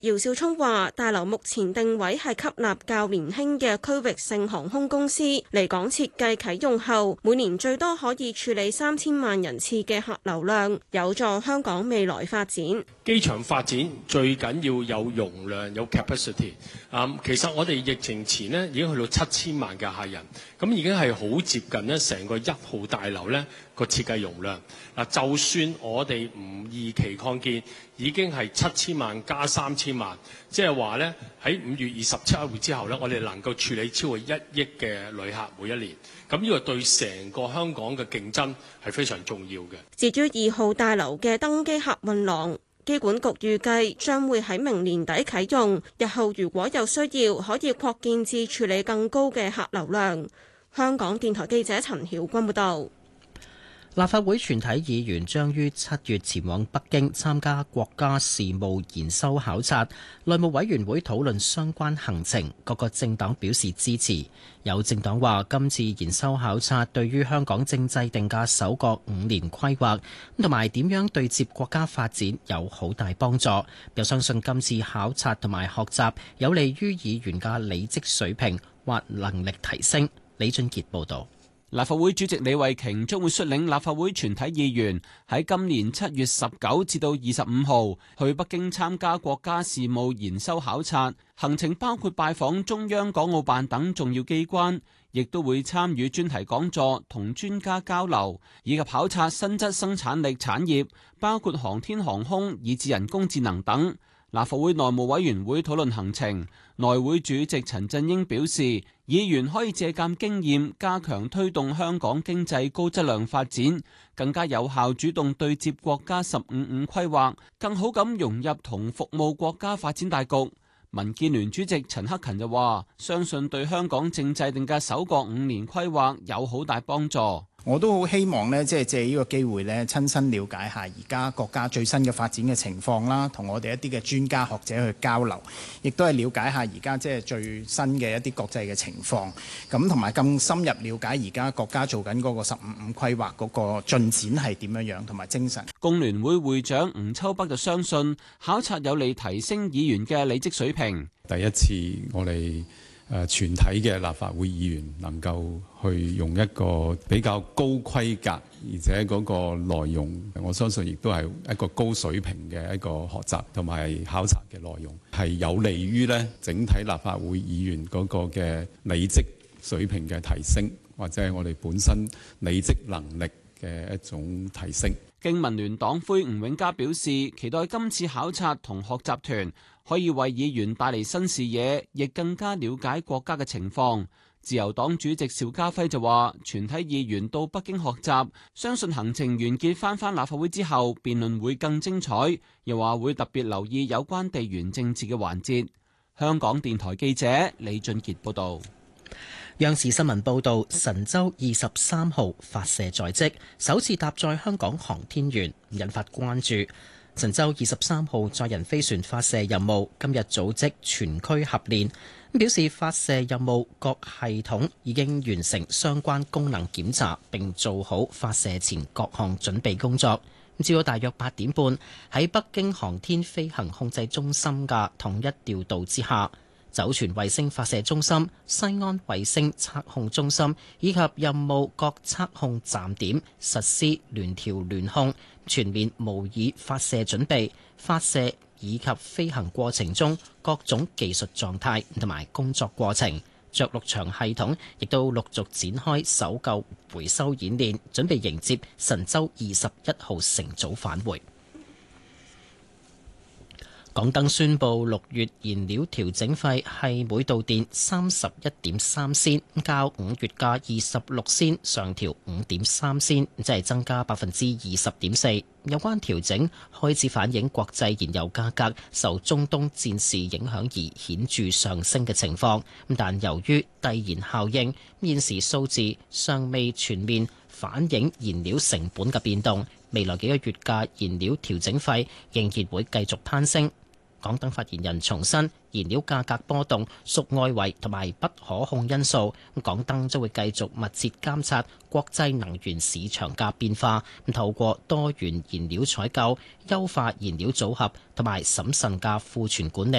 姚少聰話：大樓目前定位係吸納較年輕嘅區域性航空公司，離港設計啟用後，每年最多可以處理3000萬人次嘅客流量，有助香港未來發展。 機場發展最緊要有容量，有 capacity。其實我哋疫情前呢已經去到7000萬嘅客人，咁已經係好接近呢成個1號大樓呢個設計容量。就算我哋唔二期擴建，已經係7000萬加3000萬，即係話呢喺5月27號之後呢，我哋能夠處理超過1億嘅旅客每一年。咁呢個對成個香港嘅競爭係非常重要嘅。 至於2號大樓嘅登機客運廊，機管局預計將會喺明年底啟用，日後如果有需要，可以擴建至處理更高嘅客流量。香港電台記者陳曉君報導。 立法會全體議員將於7月前往北京參加國家事務研修考察，內務委員會討論相關行程，各個政黨表示支持。有政黨話今次研修考察對於香港正制定嘅首個5年規劃同埋點樣對接國家發展有好大幫助，又相信今次考察同埋學習有利於議員嘅履職水平或能力提升。李俊傑報導。 立法會主席李慧瓊將會率領立法會全體議員喺今年7月19至到25號去北京參加國家事務研修考察，行程包括拜訪中央港澳辦等重要機關，亦都會參與專題講座同專家交流，以及考察新質生產力產業，包括航天航空以至人工智能等。立法會內務委員會討論行程，內會主席陳振英表示，議員可以借鑑經驗，加強推動香港經濟高質量發展，更加有效主動對接國家15+5規劃，更好咁融入同服務國家發展大局。民建聯主席陳克勤就話，相信對香港正制定嘅首個5年規劃有好大幫助。 我都好希望呢，即係借呢個機會呢，親身了解下而家國家最新嘅發展嘅情況啦，同我哋一啲嘅專家學者去交流，亦都係了解下而家即係最新嘅一啲國際嘅情況，咁同埋更深入了解而家國家做緊嗰個15+5規劃嗰個進展係點樣，同埋精神。 工聯會會長吳秋北就相信考察有利提升議員嘅履職水平。 第一次我哋全體嘅立法會議員能夠去用一個比較高規格，而且嗰個內容，我相信亦都係一個高水平嘅一個學習同埋考察嘅內容，係有利於呢整體立法會議員嗰個嘅履職水平嘅提升，或者係我哋本身履職能力嘅一種提升。 經民聯黨魁吳永嘉表示，期待今次考察同學習團可以為議員帶嚟新視野，亦更加了解國家嘅情況。自由黨主席邵家輝就話，全體議員到北京學習，相信行程完結返立法會之後，辯論會更精彩。又話會特別留意有關地緣政治嘅環節。香港電台記者李俊傑報道。 央視新聞報導，神舟23號發射在即，首次搭載香港航天員，引發關注。神舟23號載人飛船發射任務今日組織全區合練，表示發射任務各系統已經完成相關功能檢查，並做好發射前各項準備工作。至到大約8點半，喺北京航天飛行控制中心嘅統一調度之下，酒泉衛星發射中心、西安衛星測控中心以及任務各測控站點實施聯調聯控，全面模擬發射準備、發射以及飛行過程中各種技術狀態同埋工作過程。着陸場系統亦都陸續展開搜救回收演練，準備迎接神舟21號乘組返回。港燈宣布6月燃料調整費係每度電31.3仙，較5月嘅26仙上調5.3仙，即係增加20.4%。有關調整開始反映國際燃油價格受中東戰事影響而顯著上升嘅情況，但由於遞延效應，現時數字尚未全面反映燃料成本嘅變動。未來幾個月嘅燃料調整費仍然會繼續攀升。 港燈發言人重申，燃料價格波動屬外圍同埋不可控因素，港燈將會繼續密切監察國際能源市場嘅變化，透過多元燃料採購、優化燃料組合同埋審慎嘅庫存管理，